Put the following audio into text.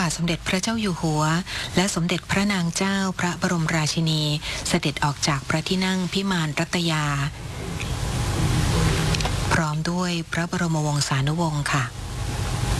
บาทสมเด็จพระเจ้าอยู่หัวและสมเด็จพระนางเจ้าพระบรมราชินีเสด็จออกจากพระที่นั่งพิมานรัตยาพร้อมด้วยพระบรมวงศานุวงศ์ค่ะ